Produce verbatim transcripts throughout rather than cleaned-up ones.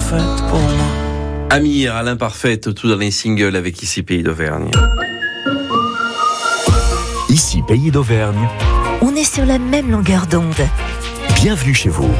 parfaite pour moi. Amir, à l'imparfaite, tout dans les singles avec Ici Pays d'Auvergne. Ici Pays d'Auvergne. On est sur la même longueur d'onde. Bienvenue chez vous.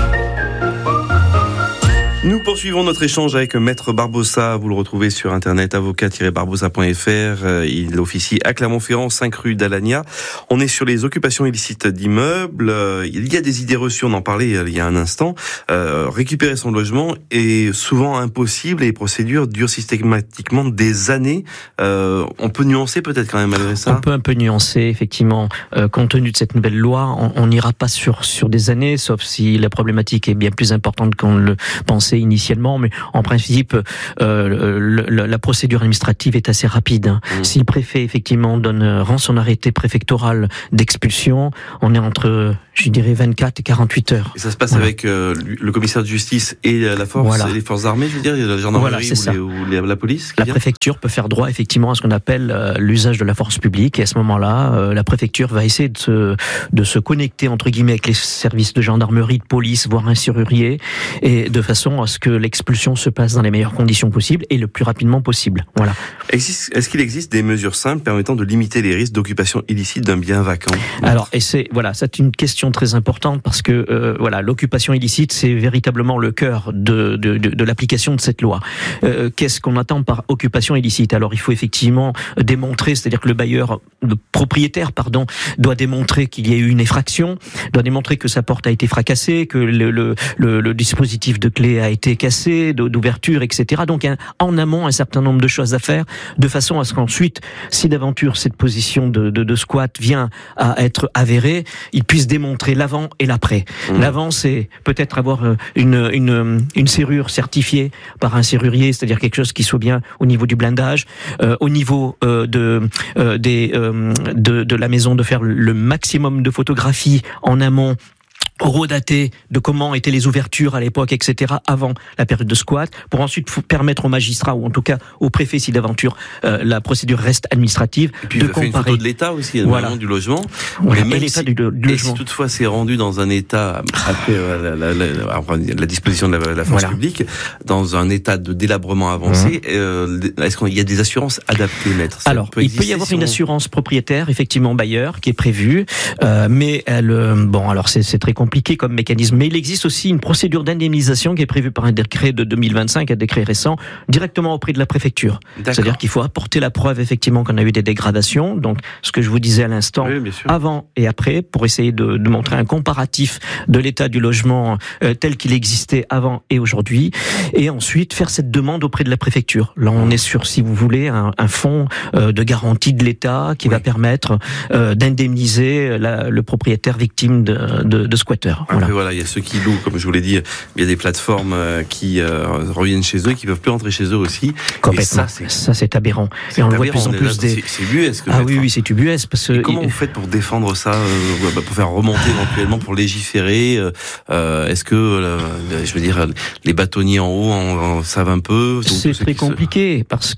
Nous poursuivons notre échange avec Maître Barbossa. Vous le retrouvez sur internet, avocat tiret barbossa point f r. Il officie à Clermont-Ferrand, cinq rue d'Alagna. On est sur les occupations illicites d'immeubles. Il y a des idées reçues, on en parlait il y a un instant. Euh, récupérer son logement est souvent impossible et les procédures durent systématiquement des années. Euh, on peut nuancer peut-être quand même malgré ça. On peut un peu nuancer, effectivement. Euh, compte tenu de cette nouvelle loi, on n'ira pas sur, sur des années, sauf si la problématique est bien plus importante qu'on le pensait initialement, mais en principe, euh, le, le, la procédure administrative est assez rapide. Mmh. Si le préfet effectivement donne rend son arrêté préfectoral d'expulsion, on est entre, je dirais, vingt-quatre et quarante-huit heures. Et ça se passe voilà. avec euh, le commissaire de justice et la force, voilà. les forces armées, je veux dire, la gendarmerie voilà, ou, les, ou les, la police. La vient préfecture peut faire droit effectivement à ce qu'on appelle euh, l'usage de la force publique, et à ce moment-là, euh, la préfecture va essayer de se, de se connecter entre guillemets avec les services de gendarmerie, de police, voire un serrurier, et de façon à ce que l'expulsion se passe dans les meilleures conditions possibles et le plus rapidement possible. Voilà. Est-ce qu'il existe des mesures simples permettant de limiter les risques d'occupation illicite d'un bien vacant ? Alors, et c'est voilà, c'est une question très importante parce que euh, voilà, l'occupation illicite, c'est véritablement le cœur de de, de, de l'application de cette loi. Euh, qu'est-ce qu'on attend par occupation illicite ? Alors, il faut effectivement démontrer, c'est-à-dire que le bailleur, le propriétaire, pardon, doit démontrer qu'il y a eu une effraction, doit démontrer que sa porte a été fracassée, que le le, le, le dispositif de clé a été cassé, d'ouverture, et cetera. Donc, un, en amont, un certain nombre de choses à faire, de façon à ce qu'ensuite, si d'aventure cette position de, de, de squat vient à être avérée, il puisse démontrer l'avant et l'après. Mmh. L'avant, c'est peut-être avoir une, une, une serrure certifiée par un serrurier, c'est-à-dire quelque chose qui soit bien au niveau du blindage, euh, au niveau euh, de, euh, des, euh, de, de la maison, de faire le maximum de photographies en amont, horodaté de comment étaient les ouvertures à l'époque, et cetera, avant la période de squat, pour ensuite permettre au magistrat, ou en tout cas au préfet, si d'aventure euh, la procédure reste administrative, et puis de comparer. Une photo de l'état aussi, voilà. du logement. Voilà, mais même l'état si, du, du logement. Et si toutefois c'est rendu dans un état, après euh, la, la, la, la disposition de la, la force voilà. publique, dans un état de délabrement avancé, mmh. euh, est-ce qu'il y a des assurances adaptées, maître ? Ça Alors, peut il peut y avoir si une on... assurance propriétaire, effectivement bailleur, qui est prévue, euh, mais elle, euh, bon, alors c'est, c'est très compliqué. compliqué comme mécanisme, mais il existe aussi une procédure d'indemnisation qui est prévue par un décret de deux mille vingt-cinq, un décret récent, directement auprès de la préfecture. D'accord. C'est-à-dire qu'il faut apporter la preuve effectivement qu'on a eu des dégradations, donc ce que je vous disais à l'instant, oui, avant et après, pour essayer de, de montrer un comparatif de l'état du logement euh, tel qu'il existait avant et aujourd'hui, et ensuite faire cette demande auprès de la préfecture. Là, on est sur, si vous voulez, un, un fonds euh, de garantie de l'État qui oui. va permettre euh, d'indemniser la, le propriétaire victime de, de, de squat. Voilà. Après, voilà, il y a ceux qui louent, comme je vous l'ai dit, il y a des plateformes qui euh, reviennent chez eux, qui peuvent plus rentrer chez eux aussi. Complètement. Ça, c'est, ça, c'est aberrant. C'est et on aberrant, le voit de plus en plus des. C'est, c'est ubuesque. Ah oui, oui, c'est ubuesque parce que. Et comment il... vous faites pour défendre ça, euh, pour faire remonter éventuellement, pour légiférer euh, Est-ce que, euh, je veux dire, les bâtonniers en haut en, en savent un peu C'est très compliqué se... parce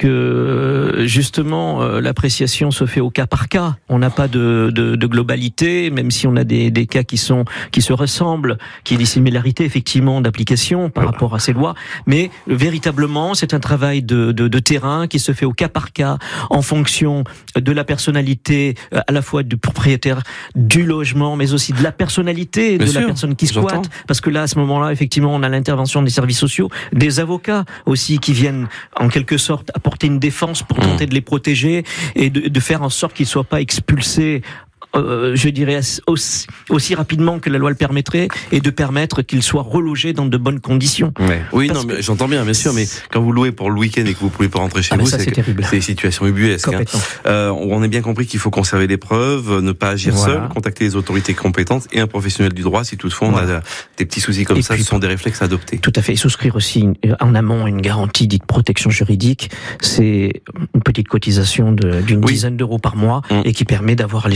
que justement, euh, l'appréciation se fait au cas par cas. On n'a pas de, de, de globalité, même si on a des, des cas qui sont qui se ressemblent, qui ont des similarités effectivement d'application par voilà. rapport à ces lois, mais véritablement c'est un travail de, de, de terrain qui se fait au cas par cas en fonction de la personnalité à la fois du propriétaire du logement, mais aussi de la personnalité Bien de sûr, la personne qui squatte, j'entends. Parce que là à ce moment-là effectivement on a l'intervention des services sociaux, des avocats aussi qui viennent en quelque sorte apporter une défense pour tenter mmh. de les protéger et de, de faire en sorte qu'ils ne soient pas expulsés Euh, je dirais aussi, aussi rapidement que la loi le permettrait, et de permettre qu'il soit relogé dans de bonnes conditions. Ouais. Oui, Parce non, mais j'entends bien, bien sûr, mais quand vous louez pour le week-end et que vous pouvez pas rentrer chez ah vous, ça, c'est, c'est, terrible. c'est des situations ubuesques. Hein. Euh, on a bien compris qu'il faut conserver les preuves, ne pas agir voilà. seul, contacter les autorités compétentes et un professionnel du droit si toutefois on voilà. a des petits soucis comme et ça. Puis, ce sont des réflexes à adopter. Tout à fait. Et souscrire aussi une, en amont une garantie dite protection juridique, c'est une petite cotisation de, d'une oui. dizaine d'euros par mois mmh. et qui permet d'avoir les services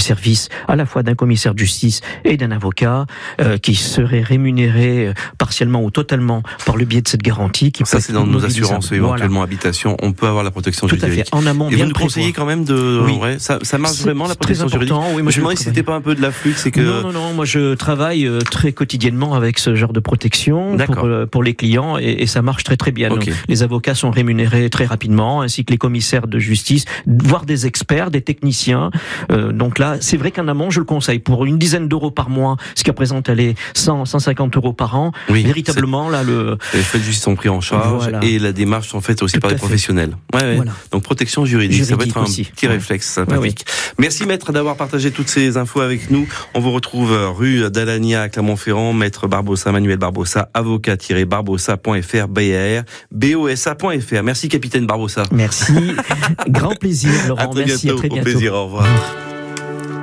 services à la fois d'un commissaire de justice et d'un avocat euh, qui serait rémunéré partiellement ou totalement par le biais de cette garantie. Qui Ça, c'est dans nos assurances, éventuellement voilà. habitation. On peut avoir la protection Tout juridique. à fait. En amont, et bien vous nous conseillez quand même de... Oui. Ouais, ça, ça marche c'est, vraiment, la protection juridique? Oui, moi, je me demandais si c'était pas un peu de la flûte, c'est que... Non, non, non, moi je travaille très quotidiennement avec ce genre de protection pour, pour les clients et, et ça marche très très bien. Okay. Donc, les avocats sont rémunérés très rapidement, ainsi que les commissaires de justice, voire des experts, des techniciens. Euh, donc là, c'est vrai qu'en amont, je le conseille. Pour une dizaine d'euros par mois, ce qui représente aller cent, cent cinquante euros par an, oui, véritablement, là, le... Les frais de justice sont pris en charge voilà. et la démarche sont faites aussi Tout par des professionnels. Ouais, ouais. Voilà. Donc protection juridique, juridique, ça va être un aussi. petit ouais. réflexe sympathique. Ouais, oui. Merci maître d'avoir partagé toutes ces infos avec nous. On vous retrouve rue d'Alagna à Clermont-Ferrand, maître Barbosa, Manuel Barbosa, avocat tiret barbosa point f r, B A R B O S A point f r. Merci capitaine Barbosa. Merci, grand plaisir Laurent. À très Merci, bientôt, à très bientôt. Au plaisir, au revoir.